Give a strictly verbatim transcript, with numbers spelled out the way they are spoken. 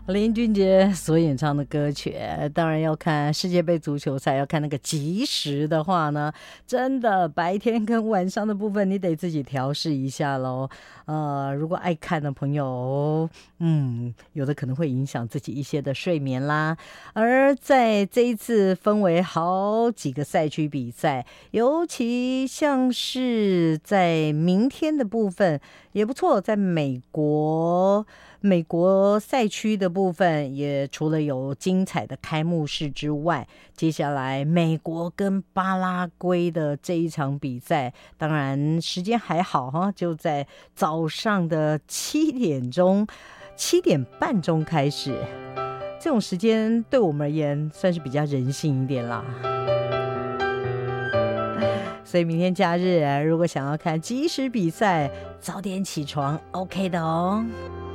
林俊杰所演唱的歌曲，当然要看世界杯足球赛，要看那个即时的话呢，真的白天跟晚上的部分你得自己调试一下咯。呃，如果爱看的朋友，嗯，有的可能会影响自己一些的睡眠啦。而在这一次分为好几个赛区比赛，尤其像是在明天的部分也不错，在美国美国赛区的部分也除了有精彩的开幕式之外，接下来美国跟巴拉圭的这一场比赛，当然时间还好哈，就在早上的七点钟七点半钟开始，这种时间对我们而言算是比较人性一点啦。所以明天假日如果想要看即时比赛，早点起床 OK 的哦。